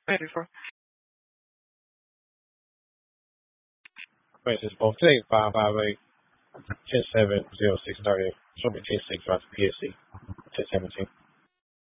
94. Wait, this is both today, 558 107 0630. Show me 10 6 PSC 1017.